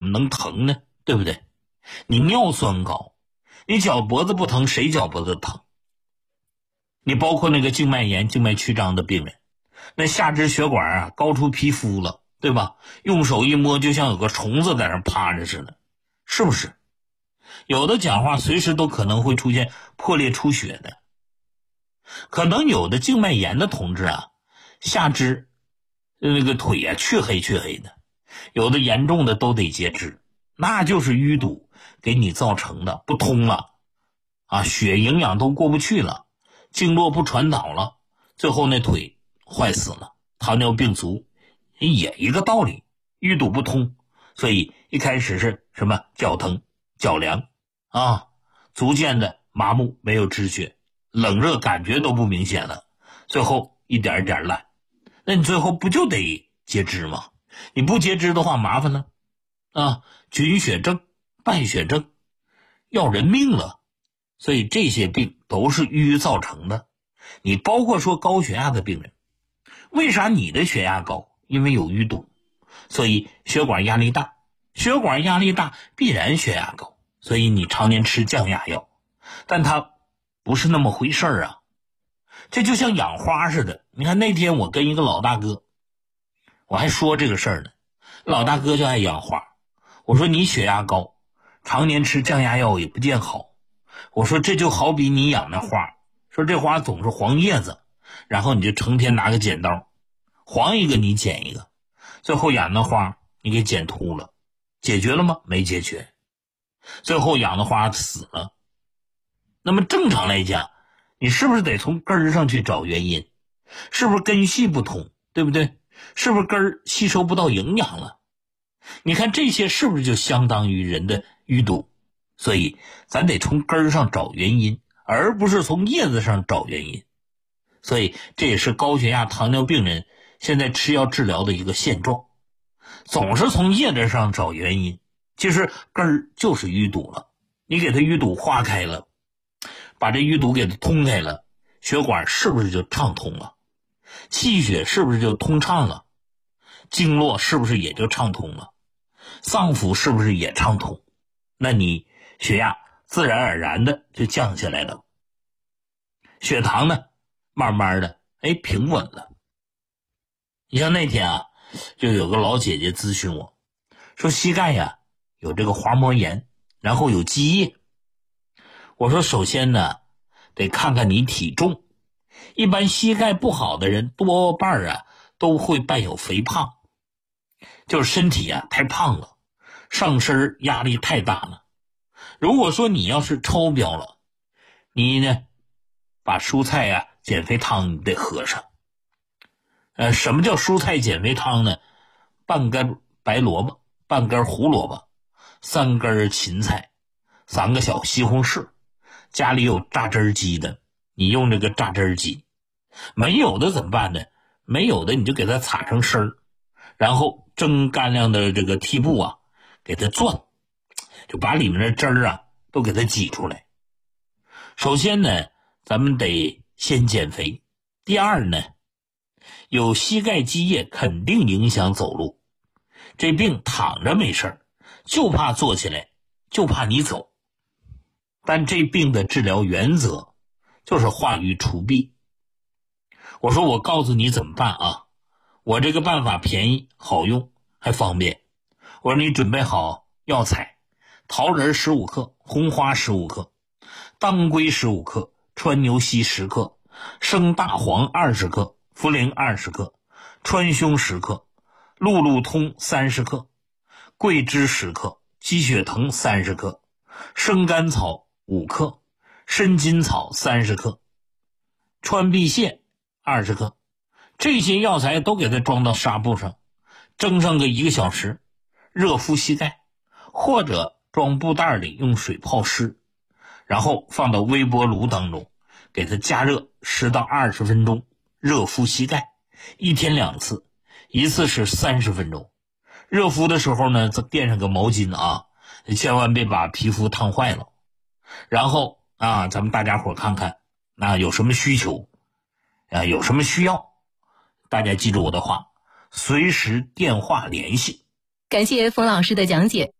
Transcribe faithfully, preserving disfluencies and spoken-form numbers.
么能疼呢？对不对？你尿酸高，你脚脖子不疼，谁脚脖子疼？你包括那个静脉炎、静脉曲张的病人，那下肢血管啊高出皮肤了，对吧？用手一摸就像有个虫子在那趴着似的，是不是？有的讲话随时都可能会出现破裂出血的。可能有的静脉炎的同志啊，下肢那个腿啊黢黑黢黑的，有的严重的都得截肢，那就是淤堵给你造成的，不通了啊，血营养都过不去了，经络不传导了，最后那腿坏死了。糖尿病足也一个道理，淤堵不通，所以一开始是什么脚疼、脚凉啊，逐渐的麻木，没有知觉，冷热感觉都不明显了，最后一点一点烂。那你最后不就得截肢吗？你不截肢的话麻烦了啊，菌血症、败血症要人命了。所以这些病都是淤造成的。你包括说高血压的病人，为啥你的血压高？因为有淤堵，所以血管压力大，血管压力大必然血压高，所以你常年吃降压药，但它不是那么回事儿啊。这就像养花似的，你看那天我跟一个老大哥，我还说这个事儿呢，老大哥就爱养花，我说你血压高，常年吃降压药也不见好，我说这就好比你养那花，说这花总是黄叶子，然后你就成天拿个剪刀黄一个你剪一个，最后养的花你给剪秃了，解决了吗？没解决，最后养的花死了。那么正常来讲，你是不是得从根儿上去找原因？是不是根系不通，对不对？是不是根儿吸收不到营养了？你看这些是不是就相当于人的淤堵？所以咱得从根儿上找原因，而不是从叶子上找原因。所以这也是高血压糖尿病人现在吃药治疗的一个现状，总是从叶子上找原因，其实根儿就是淤堵了，你给它淤堵化开了，把这淤堵给它通开了，血管是不是就畅通了？气血是不是就通畅了？经络是不是也就畅通了？脏腑是不是也畅通？那你血压自然而然的就降下来了，血糖呢慢慢的哎平稳了。你像那天啊，就有个老姐姐咨询我，说膝盖呀有这个滑膜炎，然后有积液。我说首先呢得看看你体重，一般膝盖不好的人多半啊都会伴有肥胖，就是身体啊太胖了，上身压力太大了。如果说你要是超标了，你呢把蔬菜啊减肥汤你得喝上。呃，什么叫蔬菜减肥汤呢？半根白萝卜，半根胡萝卜，三根芹菜，三个小西红柿，家里有榨汁机的，你用这个榨汁机。没有的怎么办呢？没有的你就给它擦成丝儿，然后蒸干亮的这个屉布啊，给它攥，就把里面的汁儿啊都给它挤出来。首先呢，咱们得先减肥。第二呢，有膝盖积液肯定影响走路，这病躺着没事儿，就怕坐起来，就怕你走。但这病的治疗原则就是化瘀除痹。我说我告诉你怎么办啊，我这个办法便宜好用还方便。我说你准备好药材，桃仁十五克，红花十五克，当归十五克，川牛膝十克，生大黄二十克，茯苓二十克，川芎十克，鹿鹿通三十克，桂枝十克，鸡血藤三十克，生甘草五克，参金草三十克，川蓖泻二十克。这些药材都给它装到纱布上，蒸上个一个小时，热敷膝盖，或者装布袋里用水泡湿，然后放到微波炉当中，给它加热十到二十分钟，热敷膝盖，一天两次，一次是三十分钟。热敷的时候呢，再垫上个毛巾啊，千万别把皮肤烫坏了。然后啊，咱们大家伙看看，那有什么需求啊，有什么需要，大家记住我的话，随时电话联系。 感谢冯老师的讲解。